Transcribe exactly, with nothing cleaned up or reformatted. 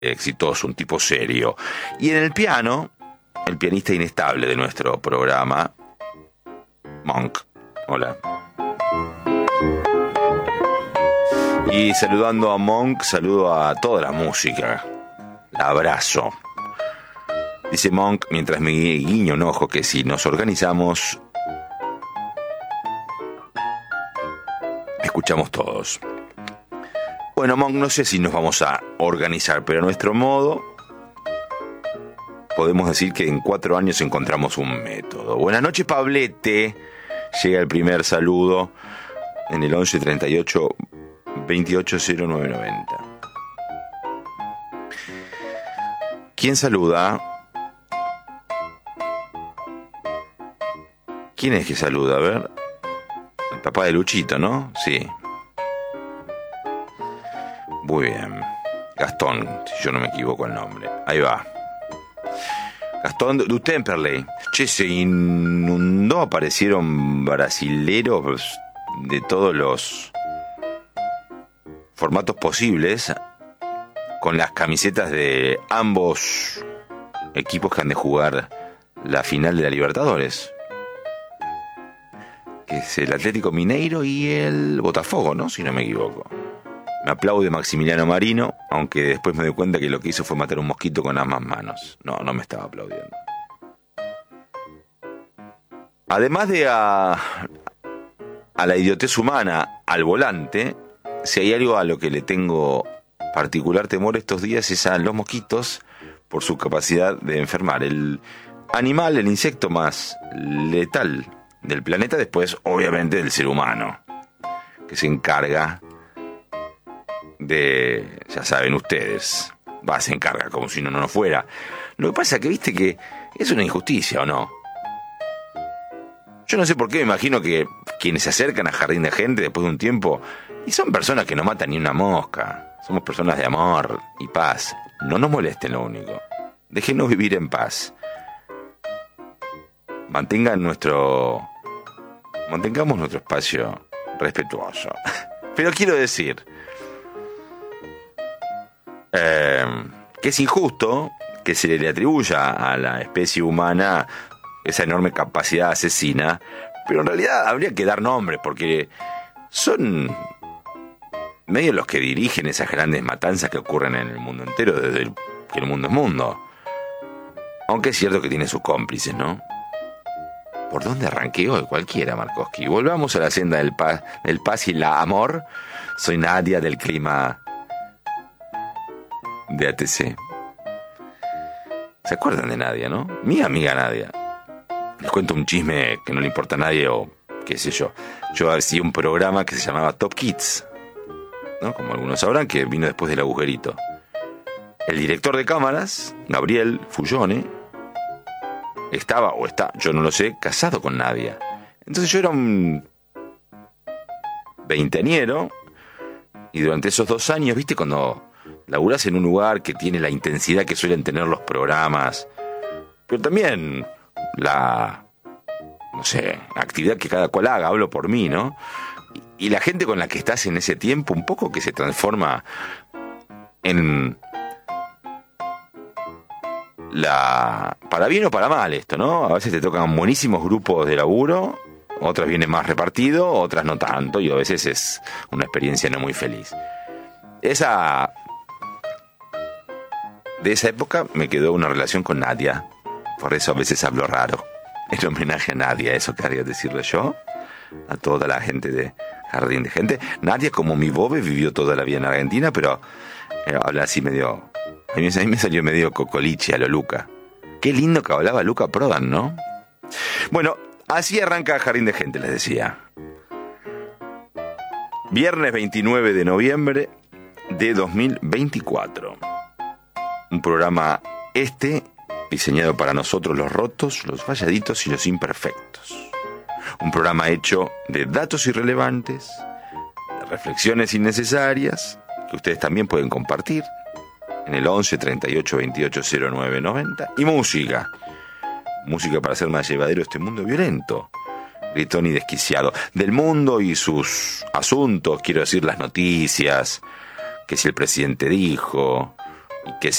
exitoso, un tipo serio. Y en el piano, el pianista inestable de nuestro programa, Monk. Hola. Y saludando a Monk, saludo a toda la música. La abrazo. Dice Monk, mientras me guiño un ojo, que si nos organizamos, escuchamos todos. Bueno, Monk, no sé si nos vamos a organizar, pero a nuestro modo podemos decir que en cuatro años encontramos un método. Buenas noches, Pablete. Llega el primer saludo en el once treinta y ocho veintiocho cero nueve noventa. ¿Quién saluda? ¿Quién es que saluda? A ver. El papá de Luchito, ¿no? Sí. Muy bien. Gastón, si yo no me equivoco el nombre. Ahí va. Gastón du Temperley. Che, se inundó, aparecieron brasileros de todos los formatos posibles, con las camisetas de ambos equipos que han de jugar la final de la Libertadores, que es el Atlético Mineiro y el Botafogo, ¿no? Si no me equivoco. Me aplaude Maximiliano Marino, aunque después me doy cuenta que lo que hizo fue matar un mosquito con ambas manos. No, no me estaba aplaudiendo. Además de a, a la idiotez humana al volante, si hay algo a lo que le tengo particular temor estos días es a los mosquitos, por su capacidad de enfermar. El animal, el insecto más letal del planeta, después obviamente del ser humano, que se encarga de, ya saben ustedes, va, se encarga como si no, no no fuera. Lo que pasa es que viste que es una injusticia, ¿o no? Yo no sé por qué, me imagino que quienes se acercan a Jardín de Gente después de un tiempo, y son personas que no matan ni una mosca, somos personas de amor y paz, no nos molesten, lo único, déjenos vivir en paz, mantengan nuestro, mantengamos nuestro espacio respetuoso. Pero quiero decir, Eh, que es injusto que se le atribuya a la especie humana esa enorme capacidad asesina, pero en realidad habría que dar nombres, porque son medio los que dirigen esas grandes matanzas que ocurren en el mundo entero, desde el, que el mundo es mundo. Aunque es cierto que tiene sus cómplices, ¿no? ¿Por dónde arranqué hoy? Cualquiera, Markowski. Volvamos a la senda del paz, del paz y la amor. Soy Nadia del clima de A T C. ¿Se acuerdan de Nadia, no? Mi amiga Nadia. Les cuento un chisme que no le importa a nadie, o qué sé yo. Yo hacía un programa que se llamaba Top Kids, ¿no? Como algunos sabrán, que vino después del agujerito. El director de cámaras, Gabriel Fullone, estaba, o está, yo no lo sé, casado con Nadia. Entonces yo era un veinteañero, y durante esos dos años, ¿viste? Cuando laburás en un lugar que tiene la intensidad que suelen tener los programas, pero también la, no sé, la actividad que cada cual haga, hablo por mí, ¿no? Y, y la gente con la que estás en ese tiempo, un poco que se transforma en la, para bien o para mal esto, ¿no? A veces te tocan buenísimos grupos de laburo, otras vienen más repartido, otras no tanto, y a veces es una experiencia no muy feliz. Esa De esa época me quedó una relación con Nadia. Por eso a veces hablo raro. En homenaje a Nadia, eso quería decirle yo. A toda la gente de Jardín de Gente. Nadia, como mi bobe, vivió toda la vida en Argentina, pero eh, habla así medio... A mí, a mí me salió medio cocoliche a lo Luca. Qué lindo que hablaba Luca Prodan, ¿no? Bueno, así arranca Jardín de Gente, les decía. Viernes veintinueve de noviembre de dos mil veinticuatro. Un programa este diseñado para nosotros, los rotos, los falladitos y los imperfectos. Un programa hecho de datos irrelevantes, de reflexiones innecesarias, que ustedes también pueden compartir en el once treinta y ocho veintiocho cero nueve noventa. Y música. Música para hacer más llevadero este mundo violento, gritón y desquiciado. Del mundo y sus asuntos, quiero decir, las noticias, que si el presidente dijo, y que